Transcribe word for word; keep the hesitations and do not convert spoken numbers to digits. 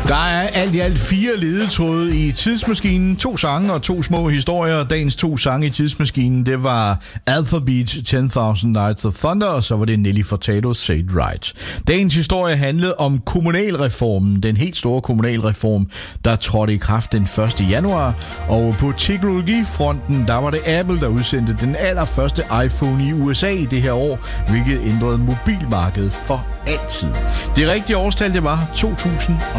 Der er alt i alt fire ledetråde i Tidsmaskinen. To sange og to små historier. Dagens to sange i Tidsmaskinen, det var Alphabeat, ten thousand Nights of Thunder, og så var det Nelly Furtado, Say It Right. Dagens historie handlede om kommunalreformen, den helt store kommunalreform, der trådte i kraft den første januar. Og på teknologifronten, der var det Apple, der udsendte den allerførste iPhone i U S A i det her år, hvilket ændrede mobilmarkedet for altid. Det rigtige årstal, det var to tusind